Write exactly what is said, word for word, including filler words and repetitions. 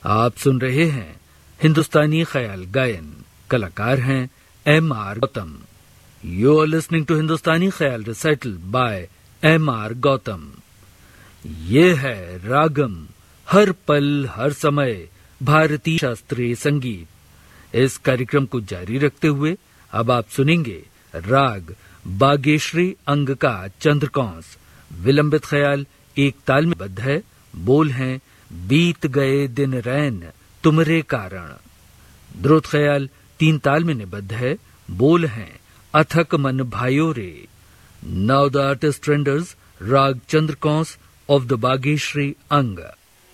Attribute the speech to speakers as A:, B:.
A: आप सुन रहे हैं हिंदुस्तानी ख्याल गायन। कलाकार हैं M R Gautam. You are listening to हिंदुस्तानी ख्याल recital bye M R Gautam. ये है रागम, हर पल हर समय भारतीय शास्त्रीय संगीत। इस कार्यक्रम को जारी रखते हुए अब आप सुनेंगे राग बागेश्री अंग का चंद्रकौंस। विलंबित ख्याल एक ताल में बद्ध है। बोल हैं बीत गए दिन रैन तुमरे कारण। द्रुत ख्याल तीन ताल में निबद्ध है। बोल हैं अथक मन भाइयों रे। नाउ द आर्टिस्ट रेंडर्स राग चंद्रकौंस ऑफ द बागेश्री अंग।